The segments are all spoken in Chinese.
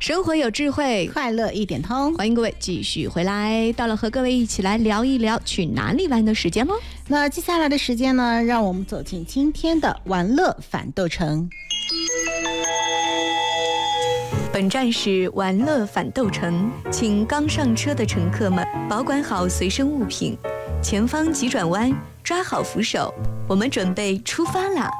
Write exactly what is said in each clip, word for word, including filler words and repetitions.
生活有智慧， 快乐一点通。 欢迎各位继续回来，到了和各位一起来聊一聊去哪里玩的时间喽。 那接下来的时间呢，让我们走进今天的玩乐反斗城。 本站是玩乐反斗城，请刚上车的乘客们保管好随身物品，前方急转弯，抓好扶手，我们准备出发啦！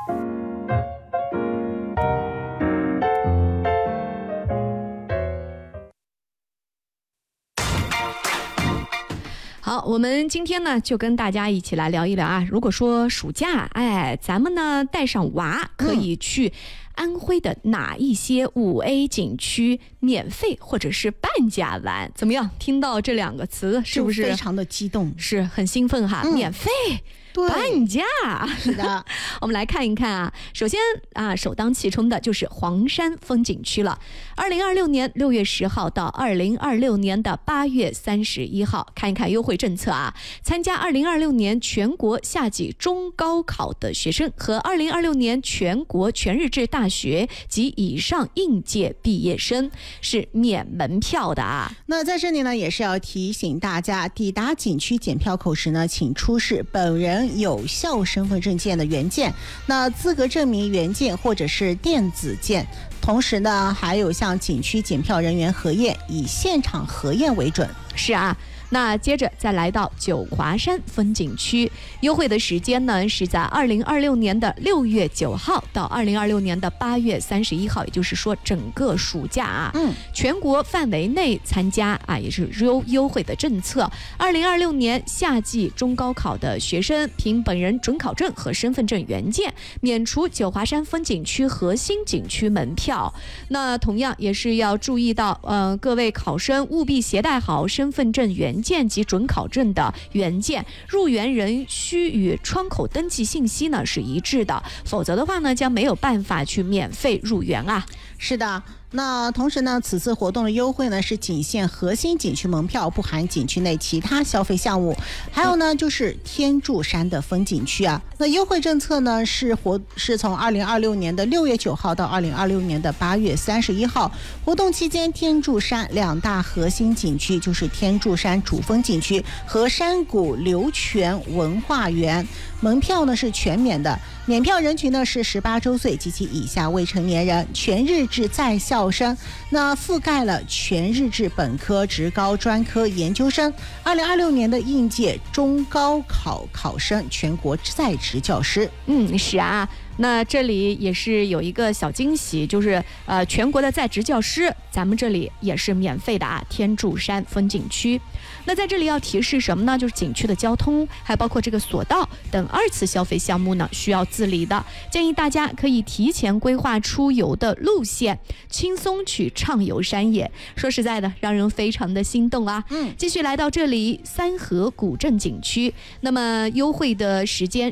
好，我们今天呢就跟大家一起来聊一聊啊。如果说暑假，哎，咱们呢带上娃可以去安徽的哪一些五 A 景区免费或者是半价玩？怎么样？听到这两个词是不是非常的激动？ 是很兴奋哈，嗯、免费。半价是的， 我们来看一看啊。首先啊，首当其冲的就是黄山风景区了。二零二六年六月十号到二零二六年的八月三十一号，看一看优惠政策啊。参加二零二六年全国夏季中高考的学生和二零二六年全国全日制大学及以上应届毕业生是免门票的啊。 那在这里呢，也是要提醒大家，抵达景区检票口时呢，请出示本人有效身份证件的原件，那资格证明原件或者是电子件，同时呢还有向景区检票人员核验，以现场核验为准。 是啊，那接着再来到九华山风景区，优惠的时间呢是在二零二六年的六月九号到二零二六年的八月三十一号，也就是说整个暑假啊， 嗯， 全国范围内参加啊，也是优优惠的政策。二零二六年夏季中高考的学生，凭本人准考证和身份证原件，免除九华山风景区核心景区门票。那同样也是要注意到，呃，各位考生务必携带好身份证原件及准考证的原件，入园人需与窗口登记信息呢是一致的，否则的话呢将没有办法去免费入园啊。 是的，那同时呢，此次活动的优惠呢是仅限核心景区门票，不含景区内其他消费项目。还有呢，就是天柱山的风景区啊，那优惠政策呢是活是从二零二六年的六月九号到二零二六年的八月三十一号。活动期间，天柱山两大核心景区就是天柱山主峰景区和山谷流泉文化园，门票呢是全免的，免票人群呢是十八周岁及其以下未成年人，全日制在校生，那覆盖了全日制本科、职高、专科、研究生。二零二六年的应届中高考考生，全国在职教师。 嗯，是啊。那这里也是有一个小惊喜，就是呃，全国的在职教师，咱们这里也是免费的啊，天柱山风景区。那在这里要提示什么呢？就是景区的交通，还包括这个索道等二次消费项目呢，需要自理的。建议大家可以提前规划出游的路线，轻松去畅游山野。说实在的，让人非常的心动啊。 嗯， 继续来到这里三河古镇景区，那么优惠的时间